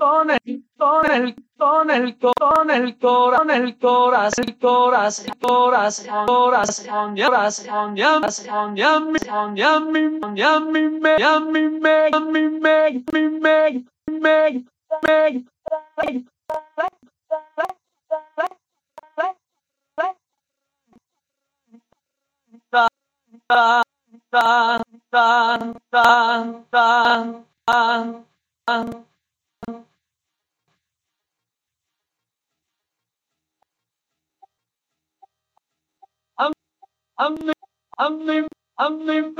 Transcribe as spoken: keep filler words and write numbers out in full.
con el, con el, con el, con el corazón, el corazón, el corazón, corazón, corazón, corazón, corazón, yummy, yummy, yummy, me, yummy, me, yummy, me, me, me, me, me, ta, ta, ta, ta, ta, ta, ta, ta. I'm, I'm, I'm, I'm, I'm,